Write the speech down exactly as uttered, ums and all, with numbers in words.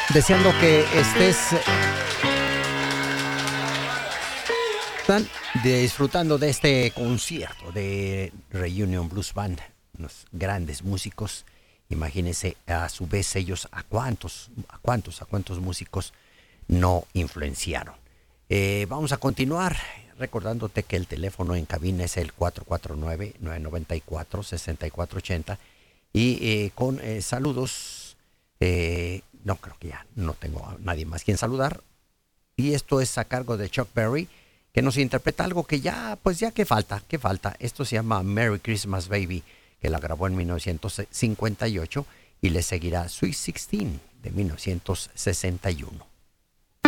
Deseando que estés tan disfrutando de este concierto de Reunion Blues Band, unos grandes músicos. Imagínense a su vez ellos a cuántos, a cuántos, a cuántos músicos no influenciaron. Eh, vamos a continuar recordándote que el teléfono en cabina es el cuatro cuatro nueve, nueve nueve cuatro, seis cuatro ocho cero y eh, con eh, saludos, eh, no creo que ya no tengo a nadie más quien saludar. Y esto es a cargo de Chuck Berry, que nos interpreta algo que ya, pues ya que falta, que falta. Esto se llama Merry Christmas Baby, que la grabó en mil novecientos cincuenta y ocho y le seguirá Sweet Sixteen de mil novecientos sesenta y uno.